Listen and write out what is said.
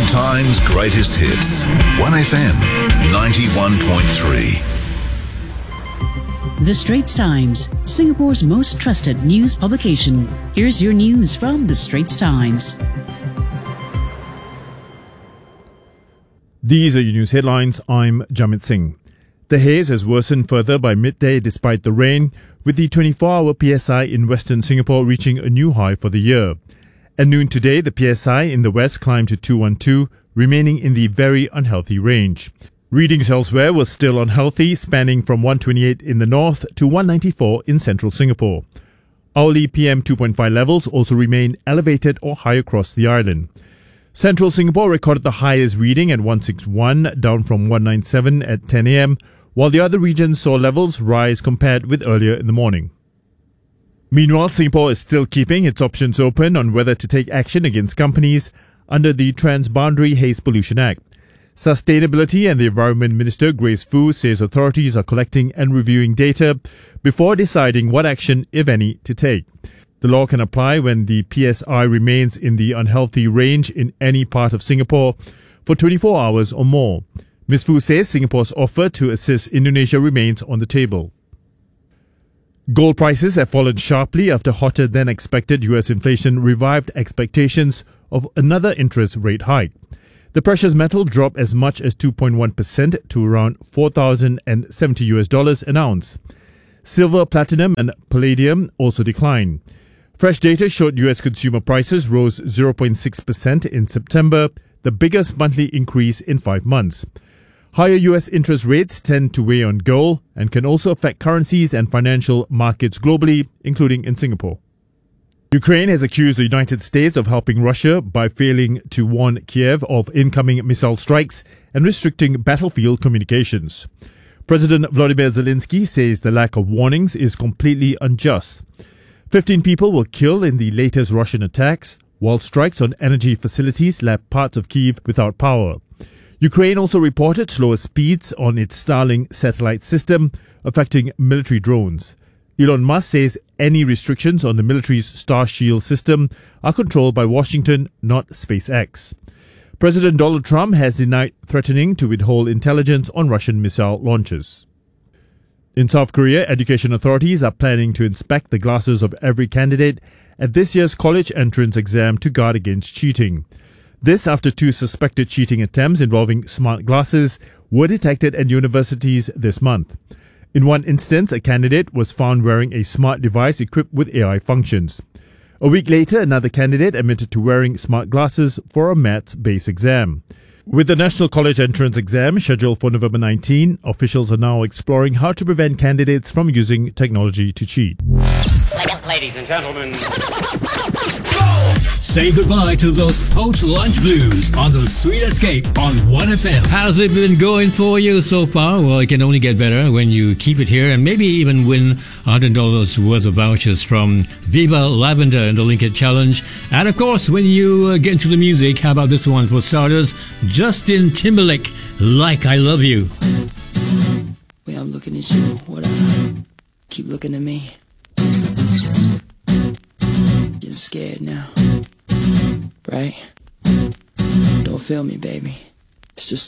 time's greatest hits. 1FM 91.3. The Straits Times, Singapore's most trusted news publication. Here's your news from The Straits Times. These are your news headlines. I'm Jamit Singh. The haze has worsened further by midday despite the rain, with the 24-hour PSI in Western Singapore reaching a new high for the year. At noon today, the PSI in the west climbed to 212, remaining in the very unhealthy range. Readings elsewhere were still unhealthy, spanning from 128 in the north to 194 in central Singapore. Hourly PM 2.5 levels also remain elevated or high across the island. Central Singapore recorded the highest reading at 161, down from 197 at 10 a.m., while the other regions saw levels rise compared with earlier in the morning. Meanwhile, Singapore is still keeping its options open on whether to take action against companies under the Transboundary Haze Pollution Act. Sustainability and the Environment Minister Grace Fu says authorities are collecting and reviewing data before deciding what action, if any, to take. The law can apply when the PSI remains in the unhealthy range in any part of Singapore for 24 hours or more. Ms. Fu says Singapore's offer to assist Indonesia remains on the table. Gold prices have fallen sharply after hotter than expected US inflation revived expectations of another interest rate hike. The precious metal dropped as much as 2.1% to around $4,070 an ounce. Silver, platinum and palladium also declined. Fresh data showed US consumer prices rose 0.6% in September, the biggest monthly increase in 5 months. Higher US interest rates tend to weigh on gold and can also affect currencies and financial markets globally, including in Singapore. Ukraine has accused the United States of helping Russia by failing to warn Kiev of incoming missile strikes and restricting battlefield communications. President Volodymyr Zelensky says the lack of warnings is completely unjust. 15 people were killed in the latest Russian attacks, while strikes on energy facilities left parts of Kyiv without power. Ukraine also reported slower speeds on its Starlink satellite system, affecting military drones. Elon Musk says any restrictions on the military's Starshield system are controlled by Washington, not SpaceX. President Donald Trump has denied threatening to withhold intelligence on Russian missile launches. In South Korea, education authorities are planning to inspect the glasses of every candidate at this year's college entrance exam to guard against cheating. This after 2 suspected cheating attempts involving smart glasses were detected at universities this month. In one instance, a candidate was found wearing a smart device equipped with AI functions. A week later, another candidate admitted to wearing smart glasses for a maths-based exam. With the National College Entrance Exam scheduled for November 19, officials are now exploring how to prevent candidates from using technology to cheat. Ladies and gentlemen, say goodbye to those post-lunch blues on the Sweet Escape on 1FM. How's it been going for you so far? Well, it can only get better when you keep it here and maybe even win $100 worth of vouchers from Viva Lavender in the Linked Challenge. And of course, when you get into the music, how about this one for starters? Justin Timberlake, Like I Love You. Way I'm looking at you, what up? Keep looking at me. You're scared now, right? Don't feel me, baby. It's just